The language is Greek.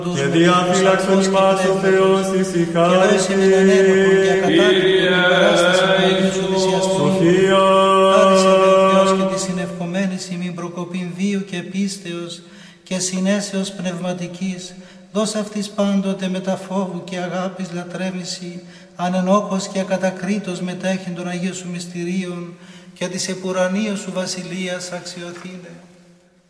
Και διαφύλαξον ημάς ο Θεός ησυχάρητη. Σοφία. Και τη συνευκομένη ημίν προκοπήν βίου και πίστεως και συνέσεως πνευματικής, δώσ' αυτής πάντοτε μετά φόβου και αγάπης λατρέμηση, ανενόχος και ακατακρίτως μετέχει των Αγίων σου μυστηρίων και της επουρανίας σου βασιλείας αξιοθήνε.